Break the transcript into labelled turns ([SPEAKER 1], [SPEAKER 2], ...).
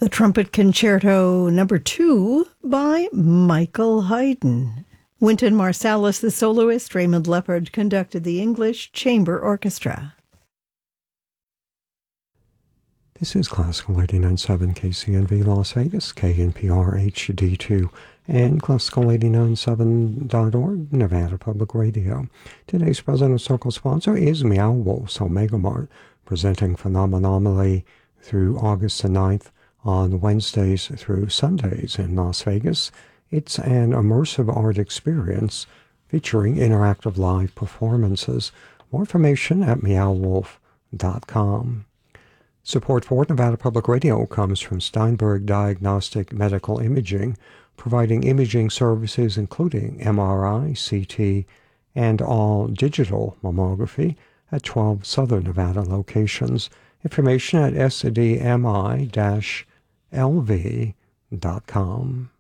[SPEAKER 1] The Trumpet Concerto No. 2 by Michael Haydn. Wynton Marsalis, the soloist, Raymond Leppard conducted the English Chamber Orchestra.
[SPEAKER 2] This is Classical 89.7 KCNV Las Vegas, KNPR HD2, and Classical897.org, Nevada Public Radio. Today's President Circle sponsor is Meow Wolf's Omega Mart, presenting Phenomenally through August the 9th on Wednesdays through Sundays in Las Vegas. It's an immersive art experience featuring interactive live performances. More information at meowwolf.com. Support for Nevada Public Radio comes from Steinberg Diagnostic Medical Imaging, providing imaging services including MRI, CT, and all digital mammography at 12 Southern Nevada locations. Information at sdmi-lv.com.